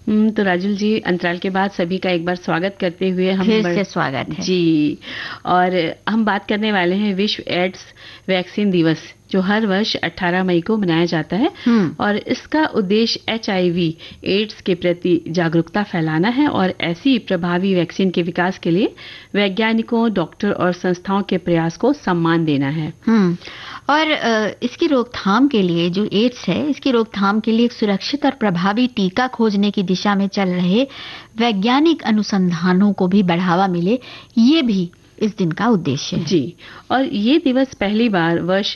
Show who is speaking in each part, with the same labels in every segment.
Speaker 1: तो राजुल जी, अंतराल के बाद सभी का एक बार स्वागत करते हुए हम
Speaker 2: फिर से स्वागत है
Speaker 1: जी। और हम बात करने वाले हैं विश्व एड्स वैक्सीन दिवस, जो हर वर्ष 18 मई को मनाया जाता है। और इसका उद्देश्य HIV एड्स के प्रति जागरूकता फैलाना है और ऐसी प्रभावी वैक्सीन के विकास के लिए वैज्ञानिकों, डॉक्टर और संस्थाओं के प्रयास को सम्मान देना है।
Speaker 2: और इसकी रोकथाम के लिए, जो एड्स है, इसकी रोकथाम के लिए एक सुरक्षित और प्रभावी टीका खोजने की दिशा में चल रहे वैज्ञानिक अनुसंधानों को भी बढ़ावा मिले, ये भी इस दिन का उद्देश्य है।
Speaker 1: जी। और ये दिवस पहली बार वर्ष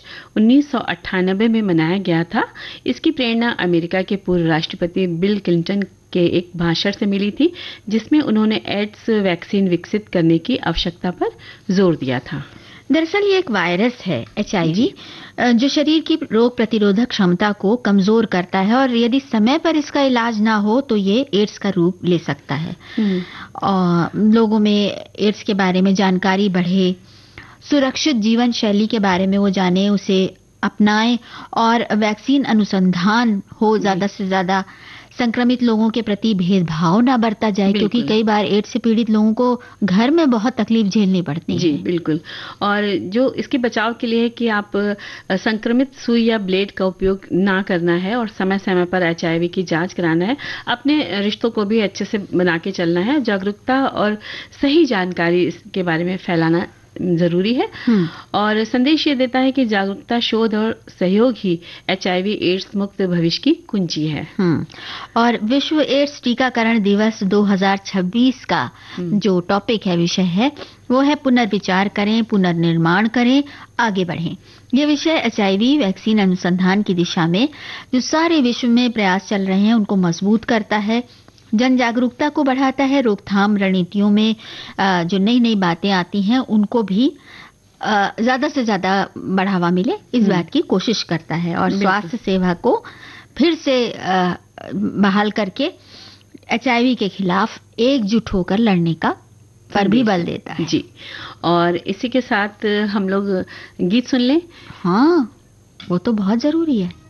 Speaker 1: 1998 में मनाया गया था। इसकी प्रेरणा अमेरिका के पूर्व राष्ट्रपति बिल क्लिंटन के एक भाषण से मिली थी, जिसमें उन्होंने एड्स वैक्सीन विकसित करने की आवश्यकता पर जोर दिया था।
Speaker 2: दरअसल ये एक वायरस है, HIV, जो शरीर की रोग प्रतिरोधक क्षमता को कमजोर करता है और यदि समय पर इसका इलाज ना हो तो ये एड्स का रूप ले सकता है। और लोगों में एड्स के बारे में जानकारी बढ़े, सुरक्षित जीवन शैली के बारे में वो जाने, उसे अपनाएं और वैक्सीन अनुसंधान हो, ज्यादा से ज्यादा संक्रमित लोगों के प्रति भेदभाव ना बरता जाए, क्योंकि कई बार एड्स से पीड़ित लोगों को घर में बहुत तकलीफ झेलनी पड़ती है।
Speaker 1: जी बिल्कुल। और जो इसके बचाव के लिए है कि आप संक्रमित सुई या ब्लेड का उपयोग ना करना है और समय समय पर HIV की जांच कराना है। अपने रिश्तों को भी अच्छे से बना के चलना है। जागरूकता और सही जानकारी इसके बारे में फैलाना जरूरी है। और संदेश ये देता है कि जागरूकता, शोध और सहयोग ही HIV एड्स मुक्त भविष्य की कुंजी है।
Speaker 2: और विश्व एड्स टीकाकरण दिवस 2026 का जो टॉपिक है, विषय है, वो है पुनर्विचार करें, पुनर्निर्माण करें, आगे बढ़ें। ये विषय HIV वैक्सीन अनुसंधान की दिशा में जो सारे विश्व में प्रयास चल रहे हैं उनको मजबूत करता है, जन जागरूकता को बढ़ाता है, रोकथाम रणनीतियों में जो नई नई बातें आती हैं उनको भी ज्यादा से ज्यादा बढ़ावा मिले, इस बात की कोशिश करता है। और स्वास्थ्य सेवा को फिर से बहाल करके HIV के खिलाफ एकजुट होकर लड़ने का पर भी बल देता है।
Speaker 1: जी। और इसी के साथ हम लोग गीत सुन लें।
Speaker 2: हाँ, वो तो बहुत जरूरी है।